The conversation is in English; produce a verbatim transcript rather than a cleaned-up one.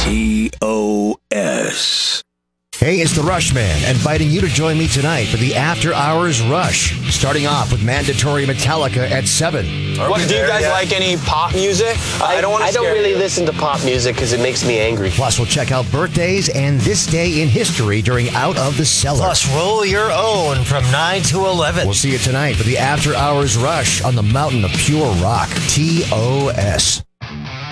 T O S. Hey, it's the Rush Man, inviting you to join me tonight for the After Hours Rush, starting off with mandatory Metallica at seven. What, do you guys like any pop music? I, I don't want to I don't scare really you. listen to pop music because it makes me angry. Plus, we'll check out birthdays and this day in history during Out of the Cellar. Plus, roll your own from nine to eleven. We'll see you tonight for the After Hours Rush on the Mountain of Pure Rock, T O S.